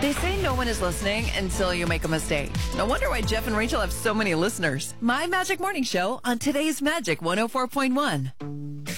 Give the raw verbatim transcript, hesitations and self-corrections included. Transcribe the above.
They say no one is listening until you make a mistake. No wonder why Jeff and Rachel have so many listeners. My Magic Morning Show on today's Magic one oh four point one.